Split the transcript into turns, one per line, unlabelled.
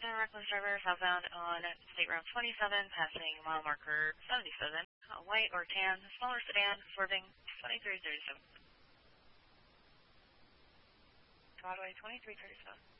reckless driver southbound on State Route 27, passing mile marker 77. White or tan, smaller sedan, swerving 2337. Broadway 2337.